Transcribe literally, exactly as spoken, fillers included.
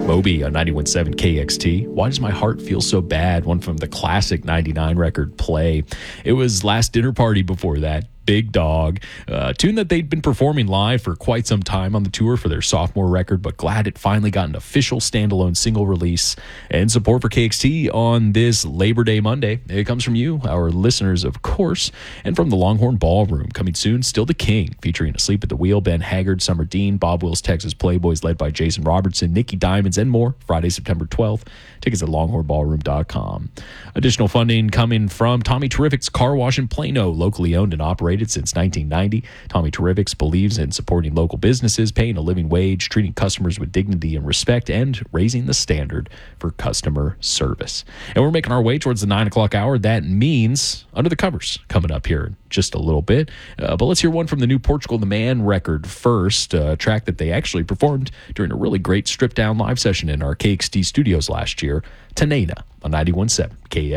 Moby on ninety-one point seven K X T. Why Does My Heart Feel So Bad? One from the classic ninety-nine record Play. It was Last Dinner Party before that. Big Dog, a tune that they'd been performing live for quite some time on the tour for their sophomore record, but glad it finally got an official standalone single release. And support for K X T on this Labor Day Monday. It comes from you, our listeners, of course, and from the Longhorn Ballroom. Coming soon, Still the King, featuring Asleep at the Wheel, Ben Haggard, Summer Dean, Bob Wills, Texas Playboys, led by Jason Robertson, Nikki Diamonds, and more. Friday, September twelfth. Tickets at longhorn ballroom dot com. Additional funding coming from Tommy Terrific's Car Wash in Plano, locally owned and operated since nineteen ninety. Tommy Terrifics believes in supporting local businesses, paying a living wage, treating customers with dignity and respect, and raising the standard for customer service. And we're making our way towards the nine o'clock hour. That means Under the Covers coming up here in just a little bit. Uh, but let's hear one from the new Portugal the Man record first, a track that they actually performed during a really great stripped-down live session in our K X T studios last year, Tanena on ninety-one point seven K X T.